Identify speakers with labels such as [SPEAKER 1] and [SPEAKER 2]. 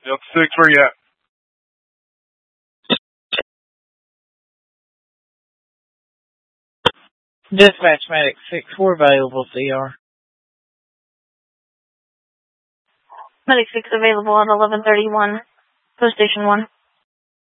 [SPEAKER 1] Delta 6, where you at?
[SPEAKER 2] Dispatch Medic 6-4 available, CR.
[SPEAKER 3] Medic 6 available at 1131. Post Station 1.